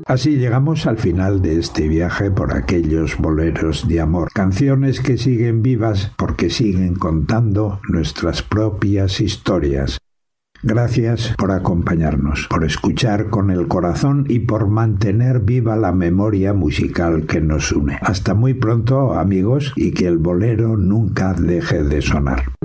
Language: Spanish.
Así llegamos al final de este viaje por aquellos boleros de amor, canciones que siguen vivas porque siguen contando nuestras propias historias. Gracias por acompañarnos, por escuchar con el corazón y por mantener viva la memoria musical que nos une. Hasta muy pronto, amigos, y que el bolero nunca deje de sonar.